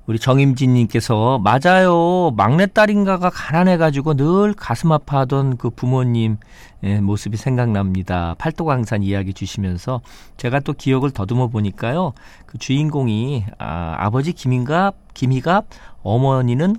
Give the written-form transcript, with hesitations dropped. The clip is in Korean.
우리 정임진님께서 맞아요. 막내딸인가가 가난해가지고 늘 가슴 아파하던 그 부모님 모습이 생각납니다. 팔도강산 이야기 주시면서 제가 또 기억을 더듬어 보니까요. 그 주인공이 아버지 김희갑, 어머니는